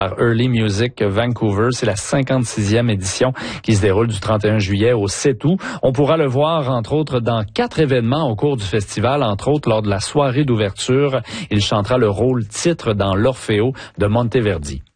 Early Music Vancouver. C'est la 56e édition qui se déroule du 31 juillet au 7 août. On pourra le voir, entre autres, dans 4 événements au cours du festival, entre autres lors de la soirée d'ouverture. Il chantera le rôle titre dans l'Orfeo de Monteverdi.